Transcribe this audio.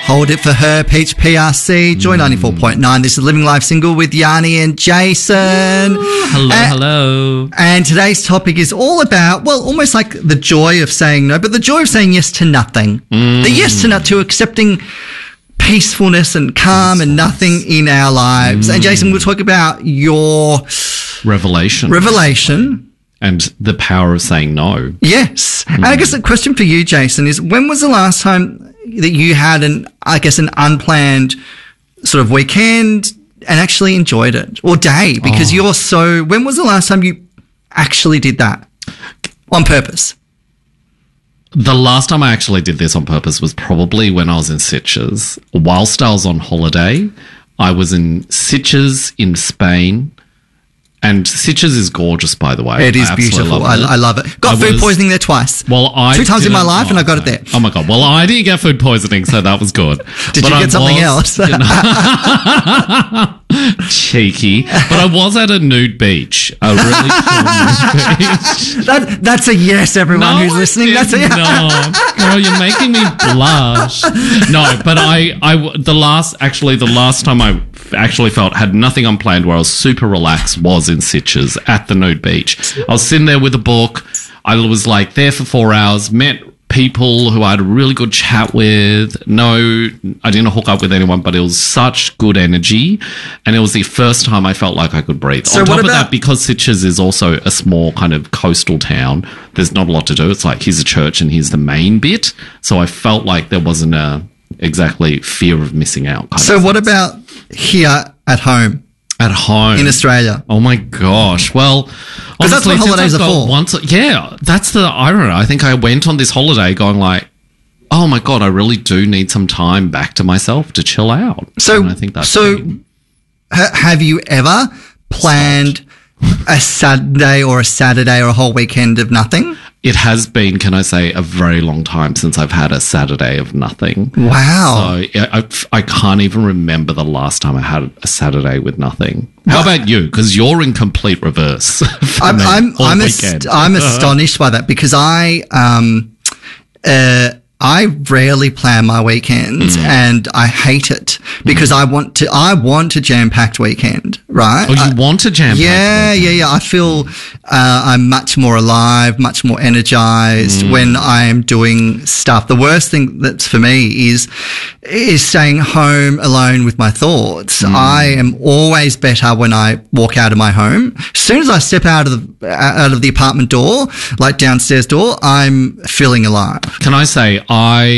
Hold It For Her, Peach PRC, Joy 94.9. This is Living Life Single with Yanni and Jason. Hello. And today's topic is all about, well, almost like the joy of saying no, but the joy of saying yes to nothing. The yes to accepting peacefulness and calm and nothing in our lives. And Jason, we'll talk about your revelation. And the power of saying no. Yes. And I guess the question for you, Jason, is when was the last time that you had an unplanned sort of weekend and actually enjoyed it, or day? Because when was the last time you actually did that on purpose? The last time I actually did this on purpose was probably when I was in Sitges. Whilst I was on holiday, I was in Sitges in Spain. And Sitges is gorgeous, by the way. It is beautiful. I love it. Got food poisoning there twice. Well, 2 times in my life, and I got it there. Oh my God. Well, I didn't get food poisoning, so that was good. Did you get something else? Cheeky. But I was at a nude beach. A really cool nude beach. That's a yes, everyone who's listening. That's a yes. No. Girl, you're making me blush. No, but the last time I actually had nothing unplanned, where I was super relaxed, was in Sitges at the nude beach. I was sitting there with a book. I was like there for 4 hours, met people who I had a really good chat with. No, I didn't hook up with anyone, but it was such good energy. And it was the first time I felt like I could breathe. So on top of that, because Sitges is also a small kind of coastal town, there's not a lot to do. It's like, here's a church and here's the main bit. So I felt like there wasn't exactly fear of missing out. So what about here at home? At home. In Australia. Oh my gosh. Well, because that's what holidays are for. That's the irony. I think I went on this holiday going like, oh my God, I really do need some time back to myself to chill out. So, and I think that's have you ever planned a Saturday or a whole weekend of nothing? It has been, can I say, a very long time since I've had a Saturday of nothing. Wow. So I can't even remember the last time I had a Saturday with nothing. How about you? Because you're in complete reverse. I'm astonished by that, because I rarely plan my weekends, and I hate it because I want a jam-packed weekend, right? Oh, you want a jam-packed weekend? Yeah. I feel I'm much more alive, much more energized when I am doing stuff. The worst thing that's for me is staying home alone with my thoughts. I am always better when I walk out of my home. As soon as I step out of the apartment door, like downstairs door, I'm feeling alive. Can I say, I